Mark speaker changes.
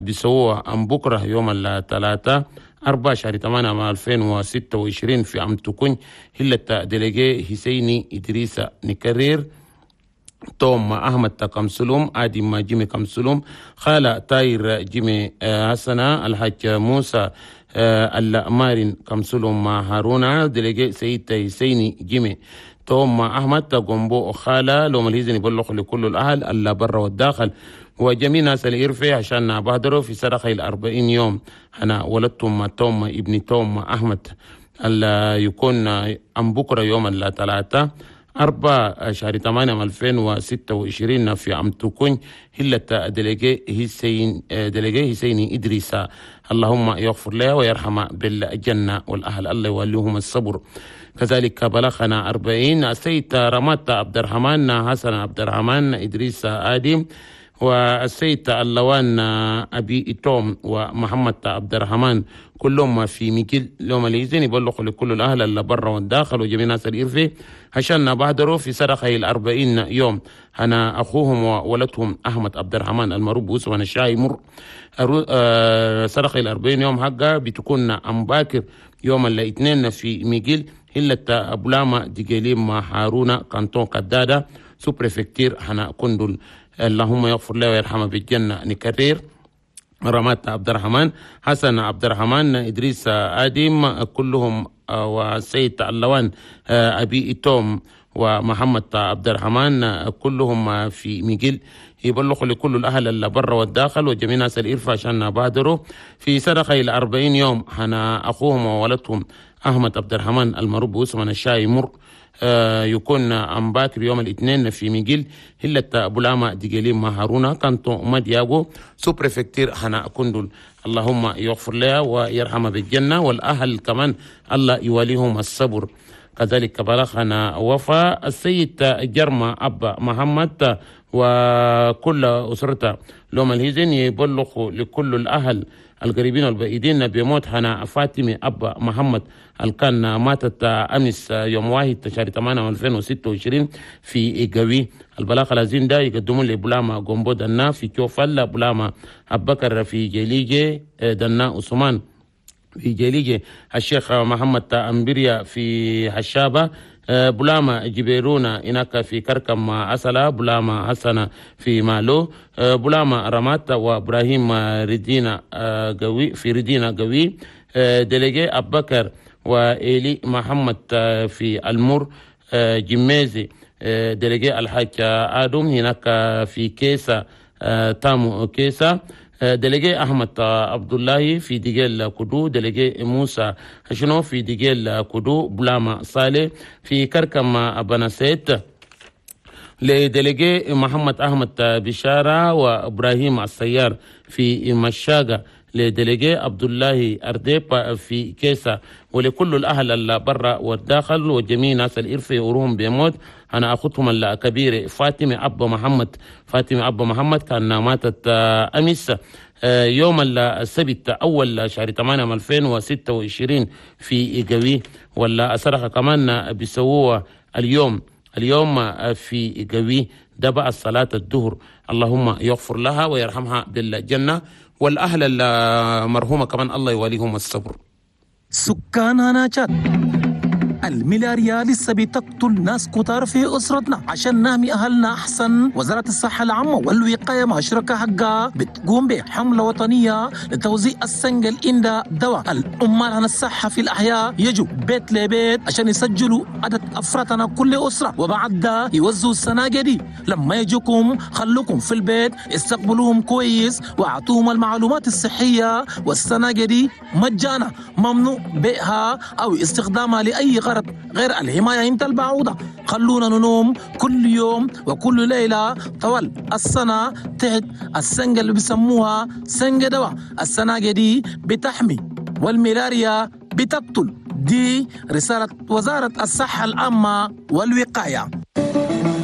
Speaker 1: بيسووها عن بكرة يوم الثلاثاء 4 شهر 8 عام 2026 في عم تكون هلة ديليجي حسيني إدريس نكرير توم أحمد كمسلوم آدي ما جيمي كمسلوم خالة تاير جيمي حسنا الحاج موسى اللأمارين كمسلوم مع هارون ديليجي سيد حسيني جيمي توم أحمد تقومبو خالة لو مليزني بلغ لكل الأهل اللي برا والداخل وجميع ناس الإرفي عشان بهدروا في سرخي 40 يوم أنا ولدتهم توم ابن توم أحمد اللي يكون عن بكرة يوم الثلاثاء 4 شهر 8 2026 في عم تكون هلة ديليجي حسيني إدريس اللهم يغفر له ويرحمه بالجنة والأهل الله يوليهم الصبر. كذلك بلغنا 40 السيد رمات عبد الرحمن حسن عبد الرحمن إدريس آدم والسيد اللوان أبي إتوم ومحمد عبد الرحمن كلهم في ميكيل لهم الإذن يبلغوا لكل الأهل اللي برا والداخل وجميع ناس الإرفي عشان بهدروا في سرخي 40 يوم أنا أخوهم وولدهم أحمد عبد الرحمن المروب وأنا الشاي مر سرخي 40 يوم حقا بتكون عم باكر يوم الاثنين في ميكيل هلة بولاما ديجيليم مع هارون كانتون قدادة سو بريفكتير حنا كندل اللهم يغفر له ويرحمه بالجنة نكرير رمات عبد الرحمن حسن عبد الرحمن إدريس آدم كلهم والسيد اللوان أبي إتوم ومحمد عبد الرحمن كلهم في ميجيل يبلغوا لكل الأهل اللي برا والداخل وجميع ناس الإرفا عشان بادروا في سرخي 40 يوم أنا أخوهم وولدهم أحمد عبد الرحمن المروب واسمه الشاي مر يكون عم باكر يوم الاثنين في ميجيل هلة بولاما ديجيليم مع هارون كانتو مدياغو سو بريفكتير حنا كندل اللهم يغفر له ويرحمه بالجنة والأهل كمان الله يوليهم الصبر. كذلك بلغنا وفاة السيد جرمة أبا محمد وكل أسرته لهم الهزين يبلغوا لكل الأهل القريبين والبعيدين بموت حنا فاطمة أبا محمد الكان ماتت أمس يوم 1 شهر 8 2026 في إيجابي. البلاغ الذين دا يقدمون لبلاما قنبو دنا في كوفل بلاما أبكر في جليجي دنا عثمان في جليجي الشيخ محمد أمبريا في حشابة بلاما جبيرونا هناك في كركم أسلا بلاما حسنا في مالو بلاما رمات وإبراهيم ردينا قوي في ردينا قوي ديليجي أبكر وإيلي محمد في المور جميزي ديليجي الحاج آدم هناك في كيسا تامو كيسا ديليجي أحمد عبد الله في ديجيل كودو ديليجي موسى شنو في ديجيل كودو بلاما صالح في كركم بنسيت لديليجي محمد أحمد بشارة وإبراهيم السيار في مشاقة لديليجي عبد الله أرديب في كيسا ولكل الأهل اللي برا والداخل وجميع ناس الإرفي وروهم بيموت أنا أخذهم الكبير فاطمة أبا محمد كان ماتت أمس يوم السبت أول شهر 8 2026 في إيجابي ولا أسرق كمان بيسووها اليوم في إيجابي دبع الصلاة الظهر اللهم يغفر لها ويرحمها بالجنة والأهل المرحومة كمان الله يوليهم الصبر.
Speaker 2: سكاننا الملاريا لسه بتقتل ناس كتار في أسرتنا عشان نحمي أهلنا أحسن. وزارة الصحة العامة والوقاية مع شركة حقها بتقوم بحملة وطنية لتوزيع السنجل عند دواء الأمال عن الصحة في الأحياء يجوا بيت لبيت عشان يسجلوا عدد أفرادنا كل أسرة وبعد ده يوزعوا السناجة دي. لما يجوكم خلوكم في البيت استقبلوهم كويس واعطوهم المعلومات الصحية والسناجة دي مجانا ممنوع بيعها أو استخدامها لأي غرض غير الحماية عند البعوضة. خلونا ننوم كل يوم وكل ليلة طوال السنة تحت السنجة اللي بيسموها سنجة دواء. السناجة دي بتحمي والملاريا بتقتل. دي رسالة وزارة الصحة العامة والوقاية.